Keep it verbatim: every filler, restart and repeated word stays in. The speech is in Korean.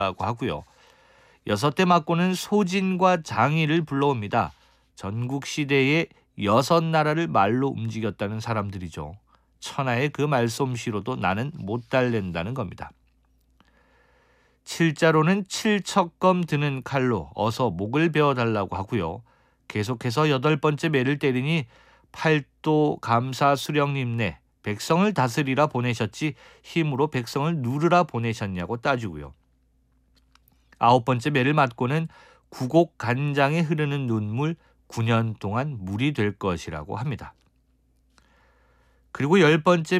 하고요. 여섯대 맞고는 소진과 장의를 불러옵니다. 전국 시대에 여섯 나라를 말로 움직였다는 사람들이죠. 천하의 그 말솜씨로도 나는 못 달랜다는 겁니다. 칠자로는 칠척검 드는 칼로 어서 목을 베어달라고 하고요. 계속해서 여덟 번째 매를 때리니 팔도 감사 수령님네 백성을 다스리라 보내셨지 힘으로 백성을 누르라 보내셨냐고 따지고요. 아홉 번째 매를 맞고는 구곡 간장에 흐르는 눈물 구 년 동안 물이 될 것이라고 합니다. 그리고 열 번째